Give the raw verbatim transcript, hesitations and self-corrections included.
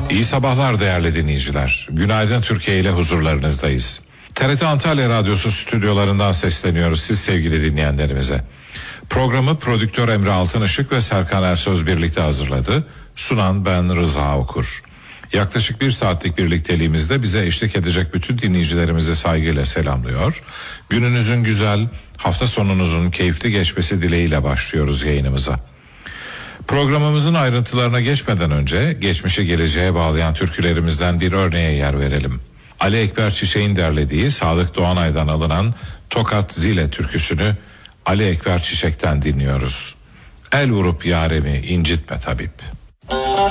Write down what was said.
İyi sabahlar değerli dinleyiciler. Günaydın Türkiye ile huzurlarınızdayız. T R T Antalya Radyosu stüdyolarından sesleniyoruz siz sevgili dinleyenlerimize. Programı prodüktör Emre Altınışık ve Serkan Ersöz birlikte hazırladı. Sunan ben Rıza Okur. Yaklaşık bir saatlik birlikteliğimizde bize eşlik edecek bütün dinleyicilerimizi saygıyla selamlıyor. Gününüzün güzel, hafta sonunuzun keyifli geçmesi dileğiyle başlıyoruz yayınımıza. Programımızın ayrıntılarına geçmeden önce geçmişi geleceğe bağlayan türkülerimizden bir örneğe yer verelim. Ali Ekber Çiçek'in derlediği Sadık Doğanay'dan alınan Tokat Zile türküsünü Ali Ekber Çiçek'ten dinliyoruz. El vurup yaremi incitme tabip.